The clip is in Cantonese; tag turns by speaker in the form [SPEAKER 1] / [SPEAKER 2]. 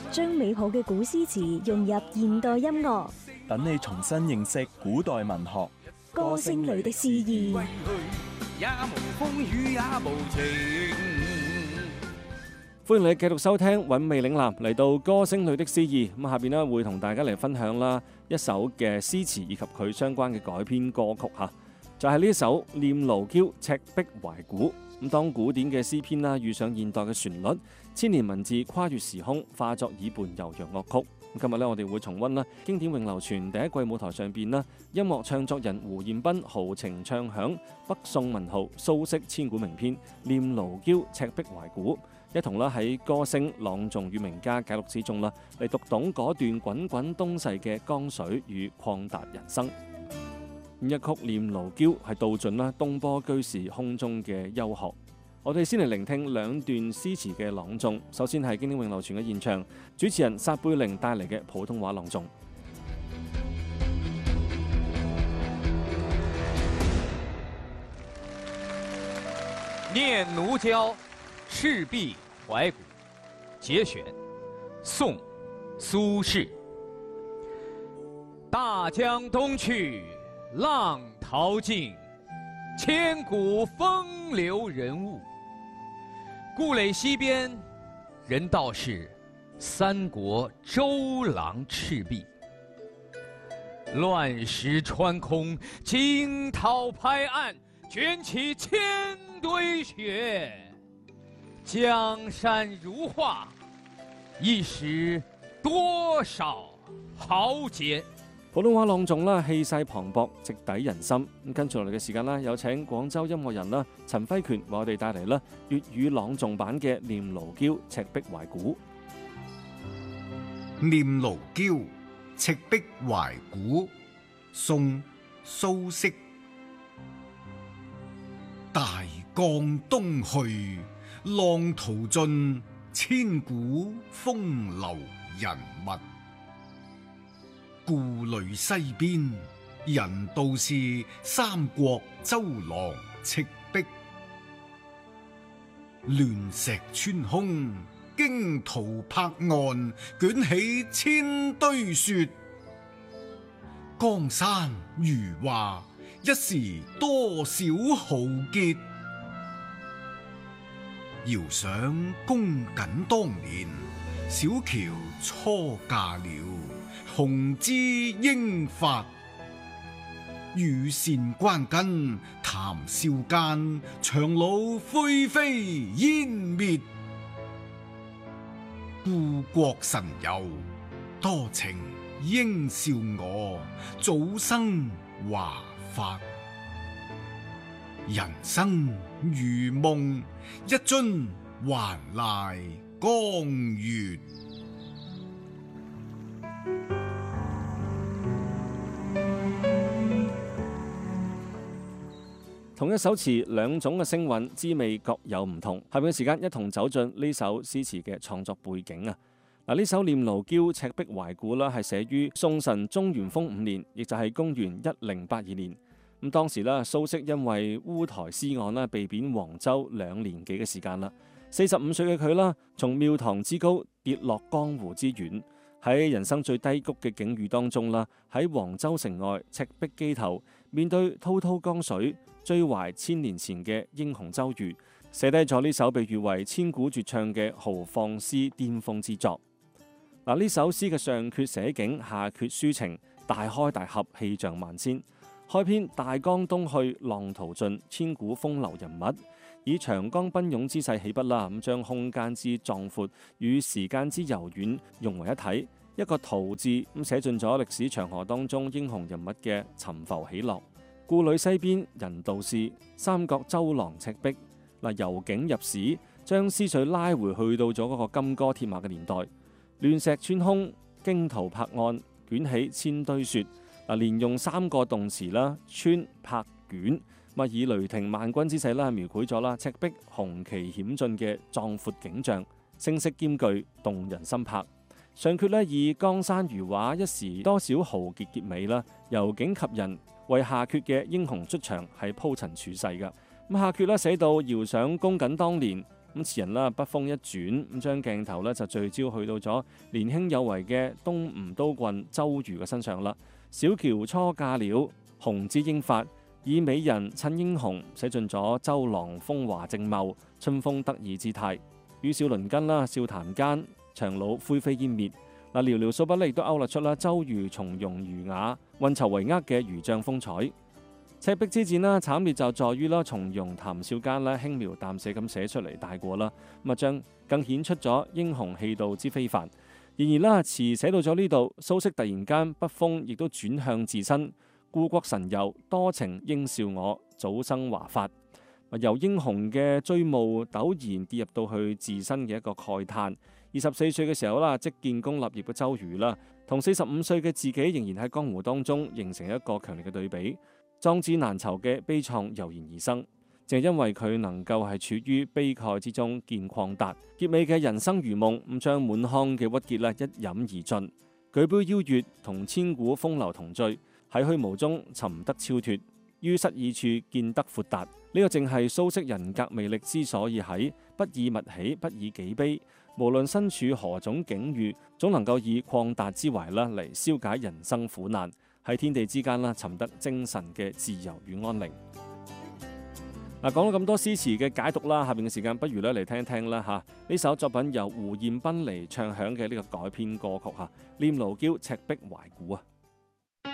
[SPEAKER 1] 將美好嘅古詩詞融入現代音樂，
[SPEAKER 2] 等你重新認識古代文學。
[SPEAKER 1] 歌聲裏的詩意。
[SPEAKER 3] 也無風雨也無情。
[SPEAKER 4] 歡迎你繼續收聽韻味嶺南，嚟到歌聲裏的詩意。咁下邊呢會同大家嚟分享啦一首嘅詩詞以及佢相關嘅改編歌曲吓，就係呢一首《念奴嬌·赤壁懷古》。咁當古典嘅詩篇啦遇上現代嘅旋律，千年文字跨越時空，化作耳畔悠揚樂曲。今日咧，我哋會重溫啦經典詠流傳第一季舞台上邊啦，音樂唱作人胡彥斌豪情唱響北宋文豪蘇軾千古名篇《念奴嬌·赤壁懷古》，一同啦喺歌聲朗誦與名家解錄之中啦，嚟讀懂嗰段滾滾東逝嘅江水與曠達人生。一曲《念奴嬌》係道盡啦東坡居士空中嘅幽學。我哋先嚟聆聽兩段詩詞嘅朗誦。首先係經典詠流傳嘅現場，主持人撒貝寧帶嚟嘅普通話朗誦。
[SPEAKER 5] 念奴嬌·赤壁懷古節選，宋·蘇軾。大江東去，浪淘盡，千古風流人物。故壘西邊，人道是三國周郎赤壁。亂石穿空，驚濤拍岸，捲起千堆雪。江山如畫，一時多少豪傑。
[SPEAKER 4] 普通話朗誦啦，氣勢磅礴，直抵人心。咁跟住落嚟嘅時間啦，有請廣州音樂人啦陳輝權為我哋帶嚟啦粵語朗誦版嘅《念奴嬌·赤壁懷古》。
[SPEAKER 6] 《念奴嬌·赤壁懷古》宋·蘇軾。大江東去，浪淘盡，千古風流人物。故壘西邊，人道是三國周郎赤壁。亂石穿空，驚濤拍岸，捲起千堆雪。江山如畫，一時多少豪傑。遙想公瑾當年，小喬初嫁了，雄姿英發。羽扇綸巾，談笑間，檣櫓灰飛煙滅。故國神遊，多情應笑我，早生華髮。人生如夢，一樽還酹江月。
[SPEAKER 4] 同一首詞，兩種嘅聲韻滋味各有唔同。下面嘅時間一同走進呢首詩詞嘅創作背景啊！嗱，呢首《念奴嬌·赤壁懷古》啦，係寫於宋神宗元豐5年，亦就係公元1082年。咁當時咧，蘇軾因為烏台詩案啦，被貶黃州2年幾嘅時間啦。45歲嘅佢啦，從廟堂之高跌落江湖之遠，喺人生最低谷嘅境遇當中啦，喺黃州城外赤壁磯頭，面對滔滔江水，追懷千年前嘅英雄遭遇，寫低咗呢首被譽為千古絕唱嘅豪放詩巔峰之作。嗱，呢首詩嘅上闕寫景，下闕抒情，大開大合，氣象萬千。開篇大江東去，浪淘盡，千古風流人物，以長江奔湧之勢起筆啦，咁將空間之壯闊與時間之柔軟融為一體，一個淘字咁寫進咗歷史長河當中英雄人物嘅沉浮起落。故壘西邊，人道是三國周郎赤壁。嗱，由景入史，將思緒拉回去到咗嗰個金戈鐵馬嘅年代。亂石穿空，驚濤拍岸，捲起千堆雪。嗱，連用3個動詞啦，穿、拍、捲，以雷霆萬鈞之勢啦，描繪咗啦赤壁雄奇險峻嘅壯闊景象，聲色兼具，動人心魄。上闕咧以江山如畫，一時多少豪傑結尾啦，由景及人，為下闕嘅英雄出場係鋪陳處世噶。咁下闕咧寫到遙想公瑾當年， 咁詞人啦筆鋒一轉，咁將鏡頭咧就聚焦去到咗年輕有為嘅東吳都郡周瑜嘅身上啦。小喬初嫁了，雄姿英發，以美人襯英雄，寫盡咗周郎風華正茂、春風得意之態。與少鄰近啦，笑談間，檣櫓灰飛煙滅。嗱，寥寥數筆亦都勾勒出啦周瑜從容儒雅、運籌帷幄嘅儒將風采。赤壁之戰啦，慘烈就在於啦從容談笑間啦，輕描淡寫咁寫出嚟大過啦，咁啊將更顯出咗英雄氣度之非凡。然而啦，詞寫到咗呢度，蘇軾突然間筆鋒亦都轉向自身，故國神遊，多情應笑我，早生華髮。由英雄嘅追慕陡然跌入到去自身嘅一個慨嘆。24歲嘅時候啦，即建功立業嘅周瑜啦，同45歲嘅自己仍然喺江湖當中形成一個強烈嘅對比。壯志難酬嘅悲愴油然而生，正係因為佢能夠係處於悲慨之中見曠達，結尾嘅人生如夢，咁將滿腔嘅鬱結啦一飲而盡，舉杯邀月，同千古風流同醉，喺虛無中尋得超脫，於失意處見得豁達。呢個正係蘇軾人格魅力之所以喺不以物喜，不以己悲，無論身處何種境遇，總能夠以曠達之懷啦嚟消解人生苦難。喺天地之間啦，尋得精神嘅自由與安寧。嗱，講咗咁多詩詞嘅解讀啦，下邊嘅時間不如咧嚟聽一聽啦嚇。呢首作品由胡彥斌嚟唱響嘅呢個改編歌曲嚇，《念奴嬌·赤壁懷古》啊。